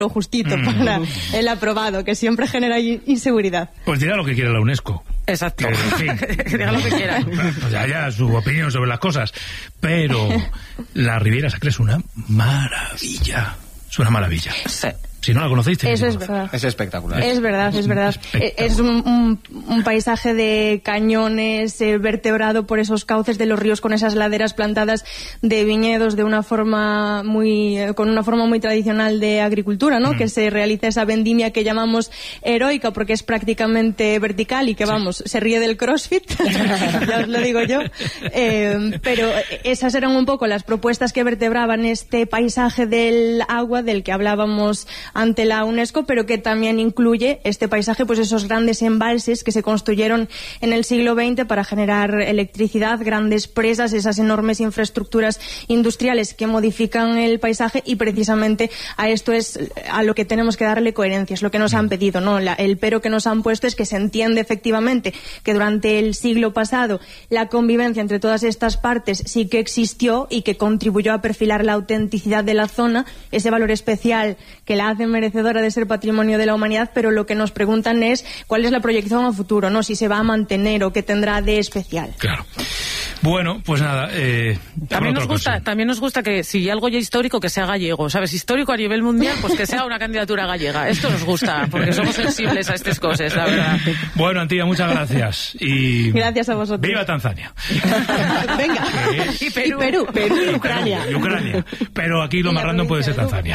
lo justito para el aprobado, que siempre genera inseguridad. Pues dirá lo que quiere la UNESCO. Exacto. En fin. Diga lo que quiera. Pues haya su opinión sobre las cosas. Pero la Riviera Sacra es una maravilla. Es una maravilla. Sí. Si no la conocéis, eso es verdad. Es espectacular. Es verdad, es verdad. Es un paisaje de cañones vertebrado por esos cauces de los ríos, con esas laderas plantadas de viñedos de una forma con una forma muy tradicional de agricultura, ¿no? Que se realiza esa vendimia que llamamos heroica porque es prácticamente vertical y que, vamos, se ríe del CrossFit, ya os lo digo yo. Pero esas eran un poco las propuestas que vertebraban este paisaje del agua del que hablábamos ante la UNESCO, pero que también incluye este paisaje, pues esos grandes embalses que se construyeron en el siglo XX para generar electricidad, grandes presas, esas enormes infraestructuras industriales que modifican el paisaje, y precisamente a esto es a lo que tenemos que darle coherencia, es lo que nos han pedido, ¿no? El pero que nos han puesto es que se entiende efectivamente que durante el siglo pasado la convivencia entre todas estas partes sí que existió y que contribuyó a perfilar la autenticidad de la zona, ese valor especial que la hace merecedora de ser patrimonio de la humanidad, pero lo que nos preguntan es cuál es la proyección a futuro, ¿no? Si se va a mantener o qué tendrá de especial. Claro. Bueno, pues nada. También nos gusta que si algo ya histórico, que sea gallego, ¿sabes? Histórico a nivel mundial, pues que sea una candidatura gallega. Esto nos gusta, porque somos sensibles a estas cosas, la verdad. Bueno, Antía, muchas gracias. Y gracias a vosotros. ¡Viva Tanzania! Venga. Y Perú. Y Ucrania. Y Ucrania. Pero aquí lo más random puede ser Tanzania.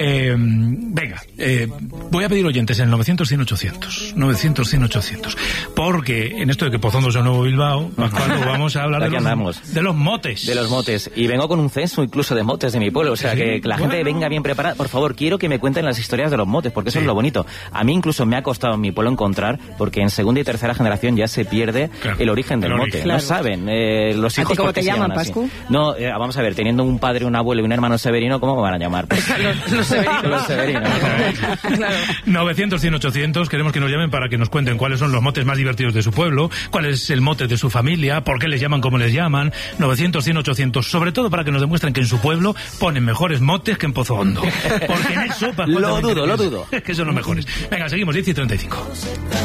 Venga, voy a pedir oyentes en el 900-100-800. 900-100-800. Porque en esto de que Pozondo es el nuevo Bilbao, Pascual, vamos a hablar de los motes. De los motes. Y vengo con un censo incluso de motes de mi pueblo. O sea, que la gente venga bien preparada. Por favor, quiero que me cuenten las historias de los motes, porque eso es lo bonito. A mí incluso me ha costado en mi pueblo encontrar, porque en segunda y tercera generación ya se pierde el origen del mote. Claro. No saben los hijos ¿Cómo te llaman, así. Pascu? No, vamos a ver, teniendo un padre, un abuelo y un hermano Severino, ¿cómo me van a llamar? Pues, los Severinos. Los Severinos. Claro. 900-100-800, queremos que nos llamen para que nos cuenten cuáles son los motes más divertidos de su pueblo, cuál es el mote de su familia, por qué les llaman como les llaman. 900-100-800, sobre todo para que nos demuestren que en su pueblo ponen mejores motes que en Pozondo. Porque en eso... Lo dudo. Es que son los mejores. Venga, seguimos, 10:35.